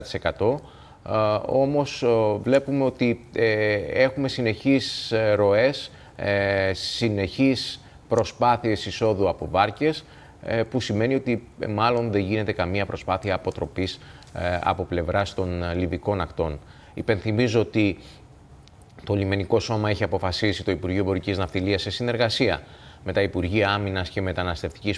Όμως βλέπουμε ότι έχουμε συνεχείς ροές, συνεχείς προσπάθειες εισόδου από βάρκες, που σημαίνει ότι μάλλον δεν γίνεται καμία προσπάθεια αποτροπής από πλευράς των λιβικών ακτών. Υπενθυμίζω ότι το Λιμενικό Σώμα έχει αποφασίσει, το Υπουργείο Εμπορικής Ναυτιλίας, σε συνεργασία με τα Υπουργεία Άμυνας και Μεταναστευτικής